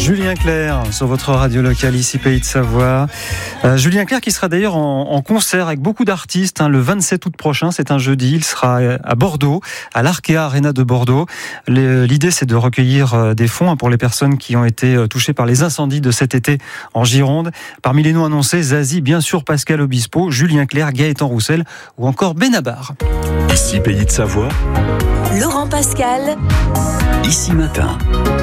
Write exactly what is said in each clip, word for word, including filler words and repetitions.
Julien Clerc sur votre radio locale ici Pays de Savoie. Euh, Julien Clerc qui sera d'ailleurs en, en concert avec beaucoup d'artistes hein, le vingt-sept août prochain, c'est un jeudi. Il sera à Bordeaux, à l'Arkea Arena de Bordeaux. L'idée c'est de recueillir des fonds pour les personnes qui ont été touchées par les incendies de cet été en Gironde. Parmi les noms annoncés, Zazie, bien sûr Pascal Obispo, Julien Clerc, Gaëtan Roussel ou encore Benabar. Ici Pays de Savoie, Laurent Pascal, Ici Matin.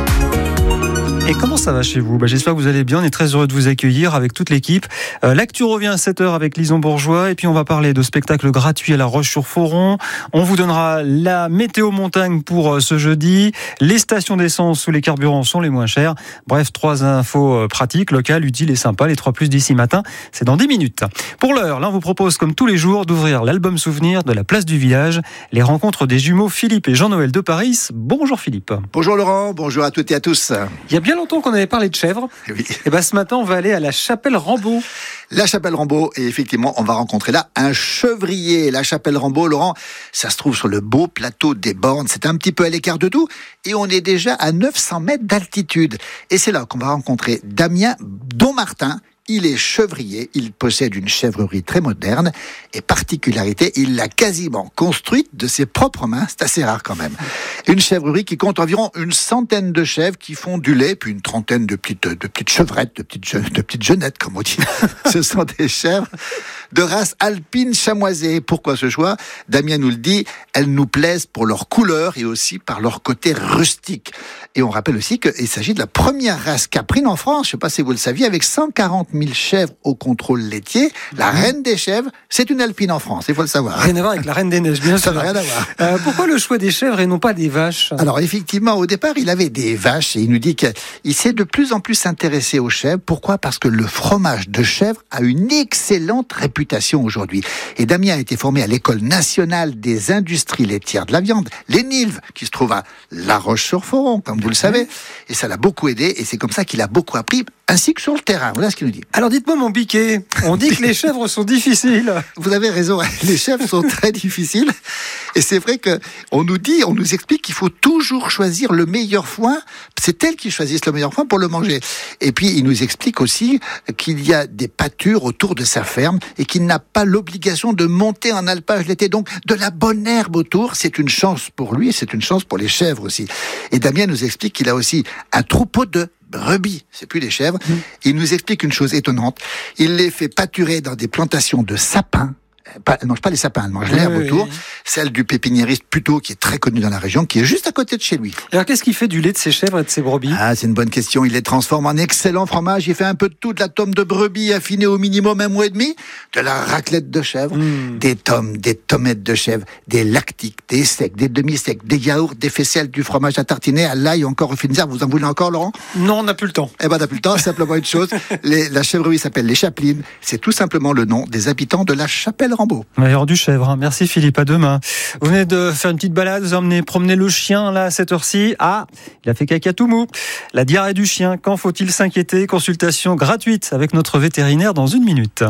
Et comment ça va chez vous ? bah, J'espère que vous allez bien, on est très heureux de vous accueillir avec toute l'équipe. Euh, L'actu revient à sept heures avec Lison Bourgeois et puis on va parler de spectacles gratuits à La Roche-sur-Foron. On vous donnera la météo montagne pour euh, ce jeudi. Les stations d'essence où les carburants sont les moins chers. Bref, trois infos euh, pratiques, locales, utiles et sympas. Les trois plus d'ici matin, c'est dans dix minutes. Pour l'heure, là on vous propose comme tous les jours d'ouvrir l'album souvenir de la place du village. Les rencontres des jumeaux Philippe et Jean-Noël de Paris. Bonjour Philippe. Bonjour Laurent, bonjour à toutes et à tous. Il y a bien longtemps qu'on avait parlé de chèvres. Oui. Et ben ce matin, on va aller à la chapelle Rambaud. La chapelle Rambaud, et effectivement, on va rencontrer là un chevrier. La chapelle Rambaud, Laurent, ça se trouve sur le beau plateau des Bornes. C'est un petit peu à l'écart de tout, et on est déjà à neuf cents mètres d'altitude. Et c'est là qu'on va rencontrer Damien Donmartin. Il est chevrier, il possède une chèvrerie très moderne et particularité, il l'a quasiment construite de ses propres mains, c'est assez rare quand même. Une chèvrerie qui compte environ une centaine de chèvres qui font du lait, puis une trentaine de petites, de petites chevrettes, de petites, de petites jeunettes comme on dit. Ce sont des chèvres de race alpine chamoisée. Pourquoi ce choix ? Damien nous le dit, elles nous plaisent pour leur couleur et aussi par leur côté rustique. Et on rappelle aussi qu'il s'agit de la première race caprine en France, je ne sais pas si vous le saviez, avec cent quarante mille chèvres au contrôle laitier. La reine des chèvres, c'est une alpine en France, il faut le savoir. Rien à voir avec la reine des neiges, bien sûr. Ça n'a rien à voir. Euh, pourquoi le choix des chèvres et non pas des vaches ? Alors effectivement, au départ, il avait des vaches et il nous dit qu'il s'est de plus en plus intéressé aux chèvres. Pourquoi ? Parce que le fromage de chèvre a une excellente réputation aujourd'hui. Et Damien a été formé à l'École nationale des industries laitières de la viande, l'E N I L V, qui se trouve à La Roche-sur-Foron, comme vous le savez. Et ça l'a beaucoup aidé et c'est comme ça qu'il a beaucoup appris, ainsi que sur le terrain. Voilà ce qu'il nous dit. Alors dites-moi mon biquet, on dit que les chèvres sont difficiles. Vous avez raison, les chèvres sont très difficiles. Et c'est vrai que on nous dit, on nous explique qu'il faut toujours choisir le meilleur foin. C'est elles qui choisissent le meilleur foin pour le manger. Et puis il nous explique aussi qu'il y a des pâtures autour de sa ferme et qu'il n'a pas l'obligation de monter en alpage l'été. Donc de la bonne herbe autour, c'est une chance pour lui, c'est une chance pour les chèvres aussi. Et Damien nous explique qu'il a aussi un troupeau de brebis, c'est plus des chèvres. Mmh. Il nous explique une chose étonnante. Il les fait pâturer dans des plantations de sapins. Pas, elle mange pas les sapins, elle mange l'herbe oui, autour. Oui. Celle du pépiniériste Puteau, qui est très connu dans la région, qui est juste à côté de chez lui. Alors qu'est-ce qu'il fait du lait de ses chèvres et de ses brebis ? Ah, c'est une bonne question. Il les transforme en excellent fromage. Il fait un peu de tout, de la tome de brebis affinée au minimum un mois et demi, de la raclette de chèvre, mmh. des tomes, des tomettes de chèvre, des lactiques, des secs, des demi-secs, des yaourts, des faisselles, du fromage à tartiner, à l'ail, encore au fines herbes. Vous en voulez encore, Laurent ? Non, on n'a plus le temps. Eh ben, on n'a plus le temps. Simplement une chose. Les, la chèvrerie s'appelle les Chapelines. C'est tout simplement le nom des habitants de la chapelle Rambaud. Meilleur du chèvre. Merci Philippe, à demain. Vous venez de faire une petite balade, vous emmenez promener le chien là à cette heure-ci. Ah, il a fait caca tout mou. La diarrhée du chien, quand faut-il s'inquiéter ? Consultation gratuite avec notre vétérinaire dans une minute.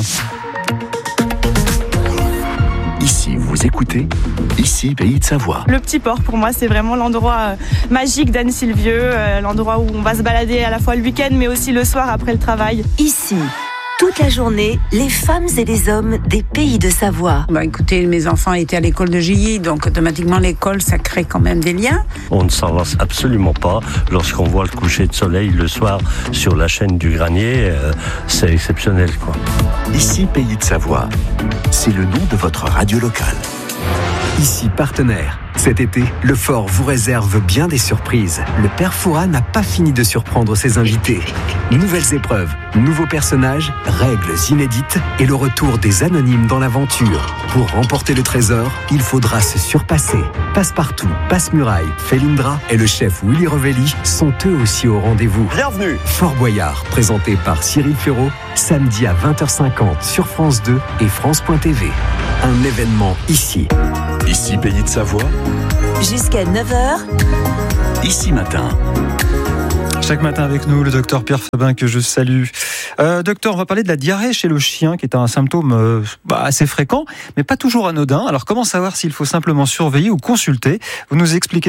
Ici, vous écoutez Ici, Pays de Savoie. Le Petit Port, pour moi, c'est vraiment l'endroit magique d'Anne-Sylvieux, euh, l'endroit où on va se balader à la fois le week-end, mais aussi le soir après le travail. Ici, toute la journée, les femmes et les hommes des Pays de Savoie. Bah écoutez, mes enfants étaient à l'école de Gilly, donc automatiquement l'école, ça crée quand même des liens. On ne s'en lasse absolument pas. Lorsqu'on voit le coucher de soleil le soir sur la chaîne du Granier, euh, c'est exceptionnel, quoi. Ici, Pays de Savoie, c'est le nom de votre radio locale. Ici, partenaire. Cet été, le Fort vous réserve bien des surprises. Le Père Fouras n'a pas fini de surprendre ses invités. Nouvelles épreuves, nouveaux personnages, règles inédites et le retour des anonymes dans l'aventure. Pour remporter le trésor, il faudra se surpasser. Passepartout, Passe-Muraille, Felindra et le chef Willy Revelli sont eux aussi au rendez-vous. Bienvenue. Fort Boyard, présenté par Cyril Ferraud, samedi à vingt heures cinquante sur France deux et France point T V. Un événement ici. Ici, Pays de Savoie. Jusqu'à neuf heures. Ici matin. Chaque matin avec nous, le docteur Pierre Fabin, que je salue. Euh, docteur, on va parler de la diarrhée chez le chien, qui est un symptôme euh, bah, assez fréquent, mais pas toujours anodin. Alors, comment savoir s'il faut simplement surveiller ou consulter ? Vous nous expliquez ce matin ?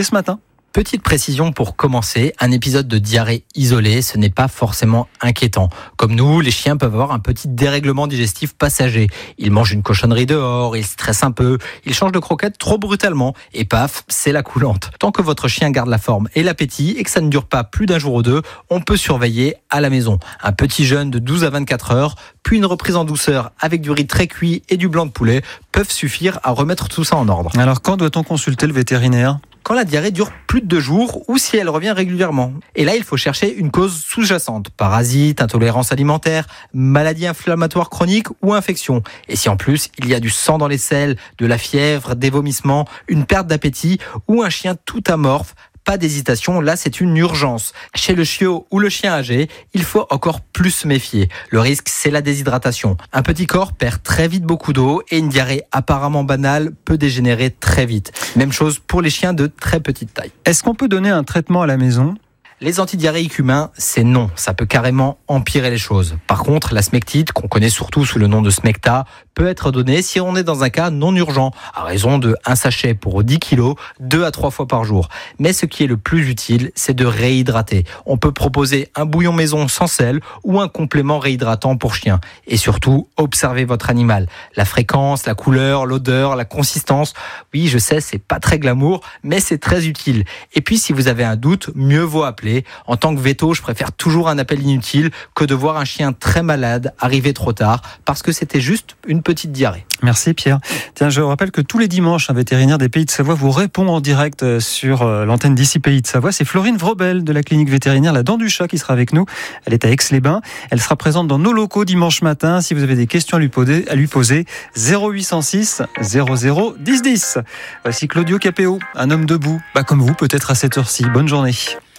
Petite précision pour commencer, un épisode de diarrhée isolé, ce n'est pas forcément inquiétant. Comme nous, les chiens peuvent avoir un petit dérèglement digestif passager. Ils mangent une cochonnerie dehors, ils stressent un peu, ils changent de croquette trop brutalement et paf, c'est la coulante. Tant que votre chien garde la forme et l'appétit et que ça ne dure pas plus d'un jour ou deux, on peut surveiller à la maison. Un petit jeûne de douze à vingt-quatre heures, puis une reprise en douceur avec du riz très cuit et du blanc de poulet peuvent suffire à remettre tout ça en ordre. Alors quand doit-on consulter le vétérinaire ? Quand la diarrhée dure plus de deux jours ou si elle revient régulièrement. Et là, il faut chercher une cause sous-jacente. Parasites, intolérance alimentaire, maladie inflammatoire chronique ou infection. Et si en plus, il y a du sang dans les selles, de la fièvre, des vomissements, une perte d'appétit ou un chien tout amorphe, pas d'hésitation, là c'est une urgence. Chez le chiot ou le chien âgé, il faut encore plus se méfier. Le risque, c'est la déshydratation. Un petit corps perd très vite beaucoup d'eau et une diarrhée apparemment banale peut dégénérer très vite. Même chose pour les chiens de très petite taille. Est-ce qu'on peut donner un traitement à la maison ? Les antidiarrhéiques humains, c'est non. Ça peut carrément empirer les choses. Par contre, la smectite, qu'on connaît surtout sous le nom de Smecta, peut être donnée si on est dans un cas non urgent, à raison de un sachet pour dix kilos, deux à trois fois par jour. Mais ce qui est le plus utile, c'est de réhydrater. On peut proposer un bouillon maison sans sel ou un complément réhydratant pour chien. Et surtout, observez votre animal. La fréquence, la couleur, l'odeur, la consistance. Oui, je sais, c'est pas très glamour, mais c'est très utile. Et puis, si vous avez un doute, mieux vaut appeler. En tant que véto, je préfère toujours un appel inutile que de voir un chien très malade arriver trop tard parce que c'était juste une petite diarrhée. Merci Pierre. Tiens, je rappelle que tous les dimanches, un vétérinaire des Pays de Savoie vous répond en direct sur l'antenne d'ici Pays de Savoie. C'est Florine Vrobel de la clinique vétérinaire La Dent du Chat qui sera avec nous. Elle est à Aix-les-Bains. Elle sera présente dans nos locaux dimanche matin. Si vous avez des questions à lui poser, à lui poser zéro huit cent six zéro zéro dix dix. Voici Claudio Capéo, un homme debout, bah comme vous peut-être à cette heure-ci. Bonne journée.